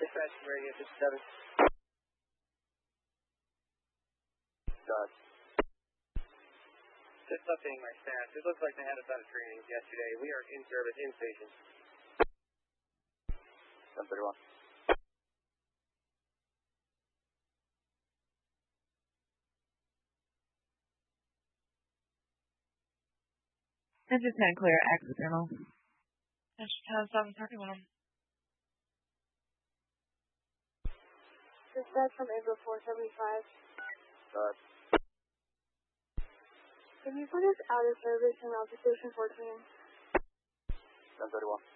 Dispatch, Meridian 57. Dodge. Just updating my stats. It looks like they had us out of training yesterday. We are in service, in station. 1031. Engine 10 clear, external. Engine 10, 731. Dispatch from April 475. Dodge. Can you put us out of service and route to station 14? 1031.